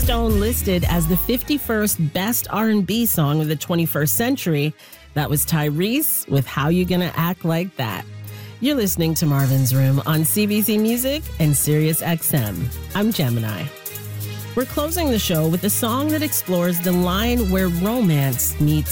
Stone listed as the 51st best R&B song of the 21st century. That was Tyrese with How You Gonna Act Like That. You're listening to Marvin's Room on CBC Music and Sirius XM. I'm Gemini. We're closing the show with a song that explores the line where romance meets